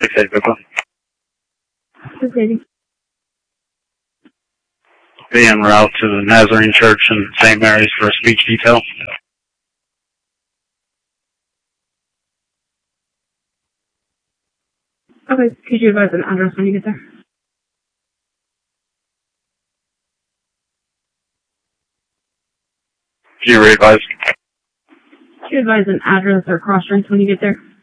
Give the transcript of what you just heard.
6-8 Brooklyn. 680. Be en route to the Nazarene Church in St. Mary's for a speech detail. Okay, could you advise an address when you get there? Can you re-advise? Could you advise an address or cross-drinks when you get there?